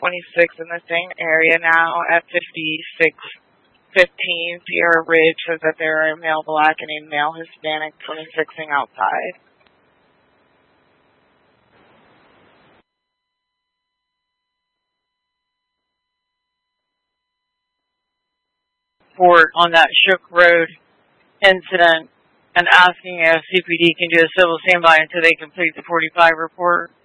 26 in the same area now at 5615 Sierra Ridge says that there are a male black and a male Hispanic 26ing outside. Report on that Shook Road incident and asking if CPD can do a civil standby until they complete the 45 report.